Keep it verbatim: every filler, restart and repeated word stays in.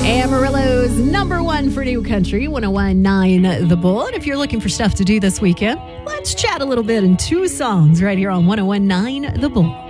Amarillo's number one for new country, one oh one point nine The Bull. And if you're looking for stuff to do this weekend, let's chat a little bit in two songs right here on one oh one point nine The Bull.